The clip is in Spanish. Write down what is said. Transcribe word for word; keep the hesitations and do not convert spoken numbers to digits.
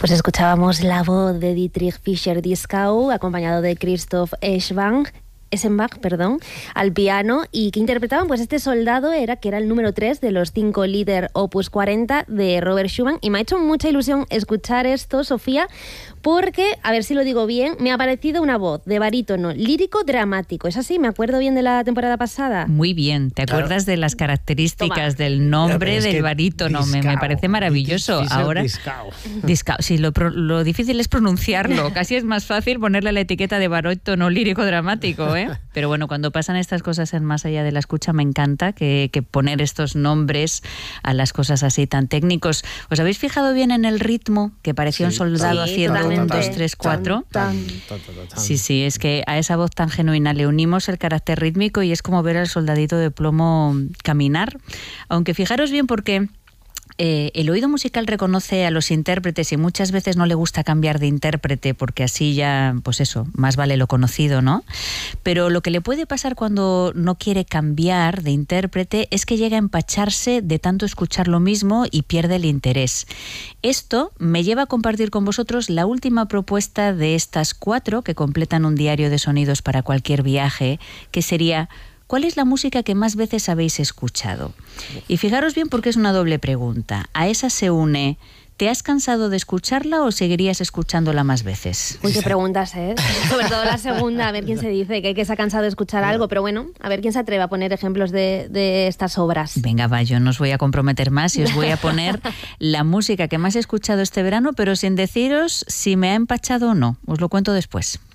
Pues escuchábamos la voz de Dietrich Fischer-Dieskau, acompañado de Christoph Eschenbach, Eschenbach, perdón, al piano, y que interpretaban pues este soldado era que era el número tres de los cinco Lieder Opus cuarenta de Robert Schumann, y me ha hecho mucha ilusión escuchar esto, Sofía, porque, a ver si lo digo bien, me ha parecido una voz de barítono lírico dramático. ¿Es así? ¿Me acuerdo bien de la temporada pasada? Muy bien. ¿Te Claro. acuerdas de las características Toma. del nombre Es del que barítono? Me, me Dieskau, parece maravilloso. Fischer Ahora, Dieskau. Dieskau. Sí, lo, pro- lo difícil es pronunciarlo. Casi es más fácil ponerle la etiqueta de barítono lírico dramático, ¿eh? Pero bueno, cuando pasan estas cosas en Más allá de la escucha, me encanta que, que poner estos nombres a las cosas así tan técnicos. ¿Os habéis fijado bien en el ritmo? Que parecía Sí, un soldado sí, haciendo un, totalmente. dos, tres, cuatro. Tan, Tan, tan, tan, tan. Sí, sí, es que a esa voz tan genuina le unimos el carácter rítmico y es como ver al soldadito de plomo caminar. Aunque fijaros bien porque eh, el oído musical reconoce a los intérpretes y muchas veces no le gusta cambiar de intérprete porque así ya, pues eso, más vale lo conocido, ¿no? Pero lo que le puede pasar cuando no quiere cambiar de intérprete es que llega a empacharse de tanto escuchar lo mismo y pierde el interés. Esto me lleva a compartir con vosotros la última propuesta de estas cuatro que completan un diario de sonidos para cualquier viaje, que sería: ¿cuál es la música que más veces habéis escuchado? Y fijaros bien porque es una doble pregunta. A esa se une: ¿te has cansado de escucharla o seguirías escuchándola más veces? Uy, qué preguntas, ¿eh? Sobre todo la segunda, a ver quién se dice que, que se ha cansado de escuchar algo, pero bueno, a ver quién se atreve a poner ejemplos de, de estas obras. Venga, va, yo no os voy a comprometer más y os voy a poner la música que más he escuchado este verano, pero sin deciros si me ha empachado o no. Os lo cuento después.